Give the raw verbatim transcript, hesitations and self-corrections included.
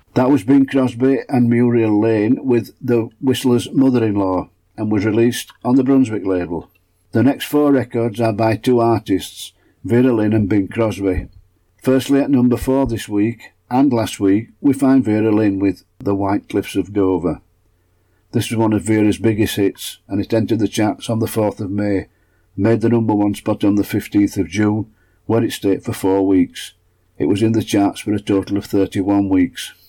That was Bing Crosby and Muriel Lane with The Whistler's Mother-in-Law and was released on the Brunswick label. The next four records are by two artists, Vera Lynn and Bing Crosby. Firstly, at number four this week and last week, we find Vera Lynn with The White Cliffs of Dover. This was one of Vera's biggest hits, and it entered the charts on the fourth of May, made the number one spot on the fifteenth of June, where it stayed for four weeks. It was in the charts for a total of thirty-one weeks.